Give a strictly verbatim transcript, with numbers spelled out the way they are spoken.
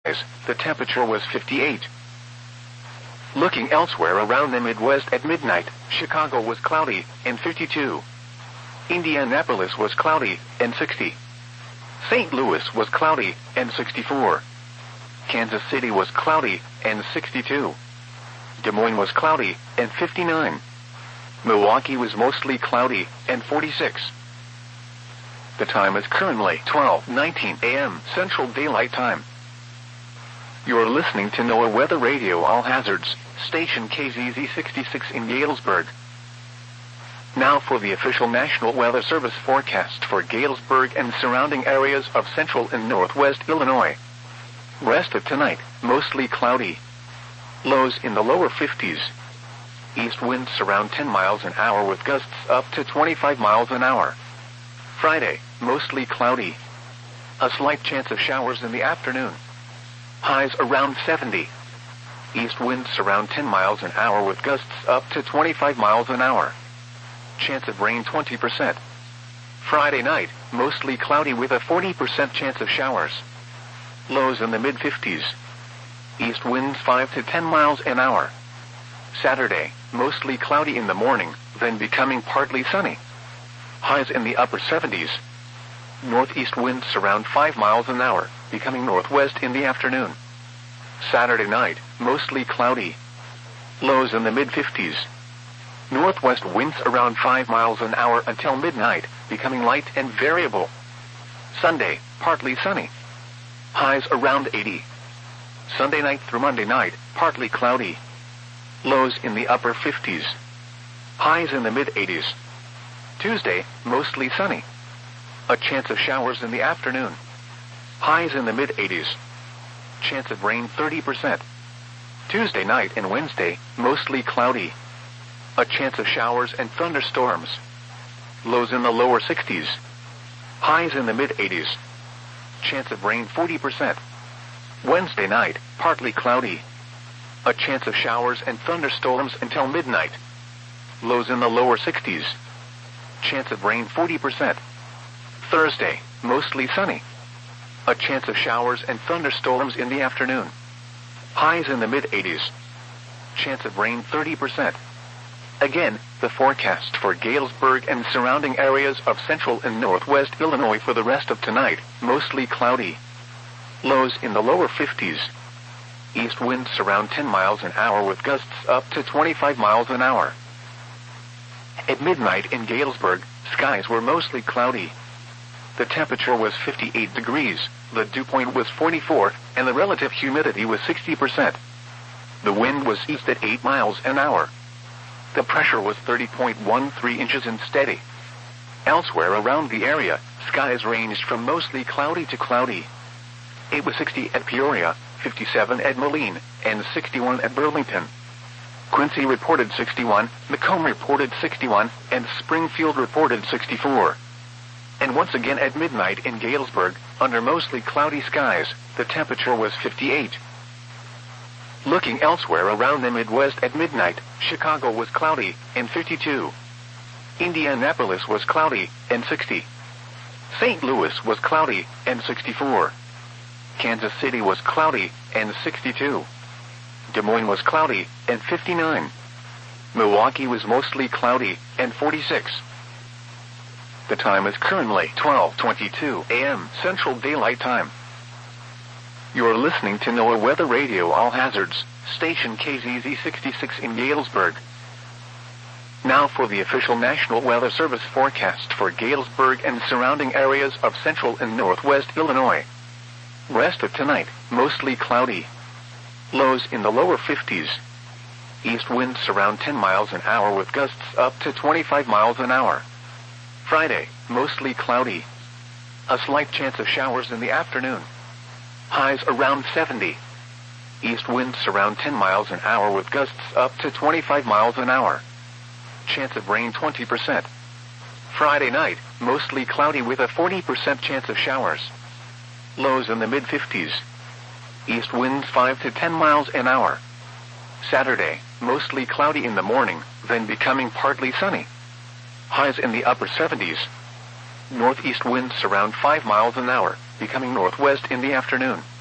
The temperature was fifty-eight. Looking elsewhere around the Midwest at midnight, Chicago was cloudy and fifty-two. Indianapolis was cloudy and sixty. Saint Louis was cloudy and sixty-four. Kansas City was cloudy and sixty-two. Des Moines was cloudy and fifty-nine. Milwaukee was mostly cloudy and forty-six. The time is currently twelve nineteen a m Central Daylight Time. You're listening to NOAA Weather Radio All Hazards, station K Z Z sixty-six in Galesburg. Now for the official National Weather Service forecast for Galesburg and surrounding areas of central and northwest Illinois. Rest of tonight, mostly cloudy. Lows in the lower fifties. East winds around ten miles an hour with gusts up to twenty-five miles an hour. Friday, mostly cloudy. A slight chance of showers in the afternoon. Highs around seventy. East winds around ten miles an hour with gusts up to twenty-five miles an hour. Chance of rain twenty percent. Friday night, mostly cloudy with a forty percent chance of showers. Lows in the mid-fifties. East winds five to ten miles an hour. Saturday, mostly cloudy in the morning, then becoming partly sunny. Highs in the upper seventies. Northeast winds around five miles an hour, becoming northwest in the afternoon. Saturday night, mostly cloudy. Lows in the mid-fifties. Northwest winds around five miles an hour until midnight, becoming light and variable. Sunday, partly sunny. Highs around eighty. Sunday night through Monday night, partly cloudy. Lows in the upper fifties. Highs in the mid-eighties. Tuesday, mostly sunny. A chance of showers in the afternoon. Highs in the mid-eighties. Chance of rain thirty percent. Tuesday night and Wednesday, mostly cloudy. A chance of showers and thunderstorms. Lows in the lower sixties. Highs in the mid-eighties. Chance of rain forty percent. Wednesday night, partly cloudy. A chance of showers and thunderstorms until midnight. Lows in the lower sixties. Chance of rain forty percent. Thursday, mostly sunny. A chance of showers and thunderstorms in the afternoon. Highs in the mid-eighties. Chance of rain thirty percent. Again, the forecast for Galesburg and surrounding areas of central and northwest Illinois for the rest of tonight, mostly cloudy. Lows in the lower fifties. East winds around ten miles an hour with gusts up to twenty-five miles an hour. At midnight in Galesburg, skies were mostly cloudy. The temperature was fifty-eight degrees, the dew point was forty-four, and the relative humidity was sixty percent. The wind was east at eight miles an hour. The pressure was thirty point one three inches and steady. Elsewhere around the area, skies ranged from mostly cloudy to cloudy. It was sixty at Peoria, fifty-seven at Moline, and sixty-one at Burlington. Quincy reported sixty-one, Macomb reported sixty-one, and Springfield reported sixty-four. And once again at midnight in Galesburg, under mostly cloudy skies, the temperature was fifty-eight. Looking elsewhere around the Midwest at midnight, Chicago was cloudy and fifty-two. Indianapolis was cloudy and sixty. Saint Louis was cloudy and sixty-four. Kansas City was cloudy and sixty-two. Des Moines was cloudy and fifty-nine. Milwaukee was mostly cloudy and forty-six. The time is currently twelve twenty-two a m Central Daylight Time. You're listening to NOAA Weather Radio All Hazards, station K Z Z sixty-six in Galesburg. Now for the official National Weather Service forecast for Galesburg and surrounding areas of central and northwest Illinois. Rest of tonight, mostly cloudy. Lows in the lower fifties. East winds around ten miles an hour with gusts up to twenty-five miles an hour. Friday, mostly cloudy. A slight chance of showers in the afternoon. Highs around seventy. East winds around ten miles an hour with gusts up to twenty-five miles an hour. Chance of rain twenty percent. Friday night, mostly cloudy with a forty percent chance of showers. Lows in the mid-fifties. East winds five to ten miles an hour. Saturday, mostly cloudy in the morning, then becoming partly sunny. Highs in the upper seventies. Northeast winds around five miles an hour, becoming northwest in the afternoon.